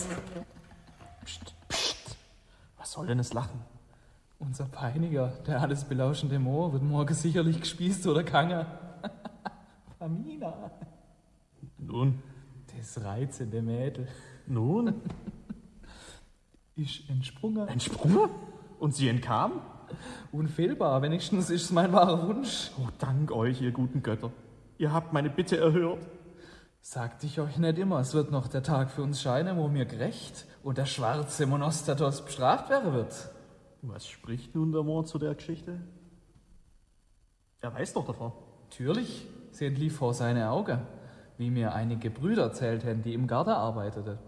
Psst. Was soll denn das Lachen? Unser Peiniger, der alles belauschende Moor, wird morgen sicherlich gespießt oder gehangen. Pamina. Nun? Das reizende Mädel. Nun? Ist entsprungen. Entsprungen? Und sie entkam? Unfehlbar, wenigstens ist es mein wahrer Wunsch. Oh, dank euch, ihr guten Götter. Ihr habt meine Bitte erhört. Sagte ich euch nicht immer, es wird noch der Tag für uns scheinen, wo mir gerecht und der schwarze Monostatos bestraft werden wird. Was spricht nun der Moor zu der Geschichte? Er weiß doch davon. Natürlich, sie entlief vor seine Augen, wie mir einige Brüder erzählt haben, die im Garten arbeiteten.